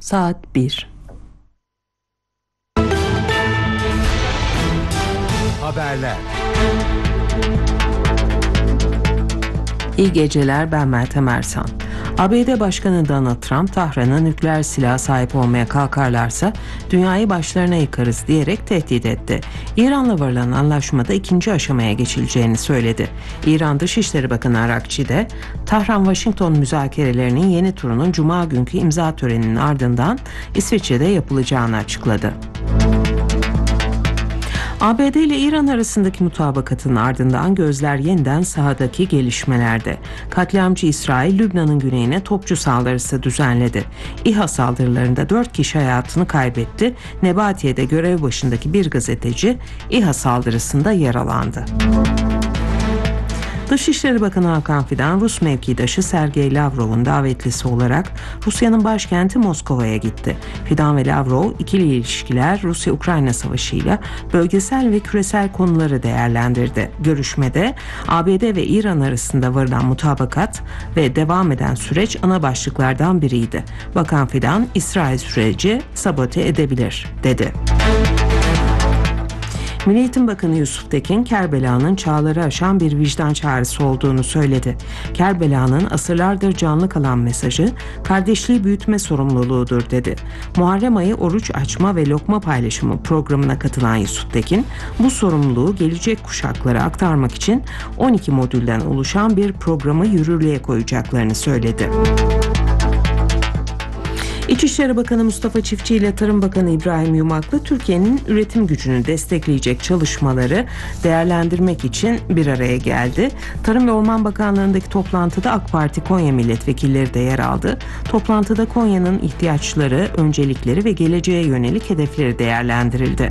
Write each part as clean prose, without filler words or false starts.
saat 1. Haberler. İyi geceler, ben Meltem Ersan. ABD Başkanı Donald Trump, Tahran'a nükleer silah sahip olmaya kalkarlarsa dünyayı başlarına yıkarız diyerek tehdit etti. İran'la varılan anlaşmada ikinci aşamaya geçileceğini söyledi. İran Dışişleri Bakanı Arakçi de Tahran-Washington müzakerelerinin yeni turunun Cuma günkü imza töreninin ardından İsviçre'de yapılacağını açıkladı. ABD ile İran arasındaki mutabakatın ardından gözler yeniden sahadaki gelişmelerde. Katliamcı İsrail, Lübnan'ın güneyine topçu saldırısı düzenledi. İHA saldırılarında 4 kişi hayatını kaybetti. Nebatiye'de görev başındaki bir gazeteci İHA saldırısında yaralandı. Dışişleri Bakanı Hakan Fidan, Rus mevkidaşı Sergey Lavrov'un davetlisi olarak Rusya'nın başkenti Moskova'ya gitti. Fidan ve Lavrov, ikili ilişkiler, Rusya-Ukrayna savaşıyla bölgesel ve küresel konuları değerlendirdi. Görüşmede ABD ve İran arasında varılan mutabakat ve devam eden süreç ana başlıklardan biriydi. Bakan Fidan, İsrail süreci sabote edebilir, dedi. Milli Eğitim Bakanı Yusuf Tekin, Kerbela'nın çağları aşan bir vicdan çağrısı olduğunu söyledi. Kerbela'nın asırlardır canlı kalan mesajı, kardeşliği büyütme sorumluluğudur, dedi. Muharrem ayı oruç açma ve lokma paylaşımı programına katılan Yusuf Tekin, bu sorumluluğu gelecek kuşaklara aktarmak için 12 modülden oluşan bir programı yürürlüğe koyacaklarını söyledi. İçişleri Bakanı Mustafa Çiftçi ile Tarım Bakanı İbrahim Yumaklı, Türkiye'nin üretim gücünü destekleyecek çalışmaları değerlendirmek için bir araya geldi. Tarım ve Orman Bakanlığı'ndaki toplantıda AK Parti Konya milletvekilleri de yer aldı. Toplantıda Konya'nın ihtiyaçları, öncelikleri ve geleceğe yönelik hedefleri değerlendirildi.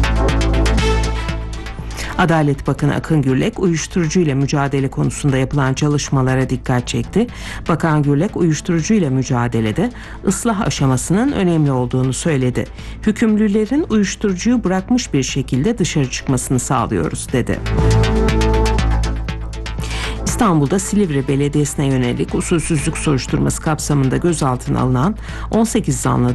Adalet Bakanı Akın Gürlek, uyuşturucuyla mücadele konusunda yapılan çalışmalara dikkat çekti. Bakan Gürlek, uyuşturucuyla mücadelede ıslah aşamasının önemli olduğunu söyledi. Hükümlülerin uyuşturucuyu bırakmış bir şekilde dışarı çıkmasını sağlıyoruz, dedi. İstanbul'da Silivri Belediyesi'ne yönelik usulsüzlük soruşturması kapsamında gözaltına alınan 18 zanlı